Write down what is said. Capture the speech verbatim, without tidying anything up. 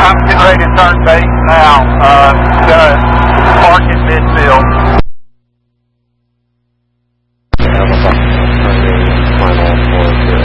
I'm getting ready to turn base now. Uh, gonna park at Mississippi.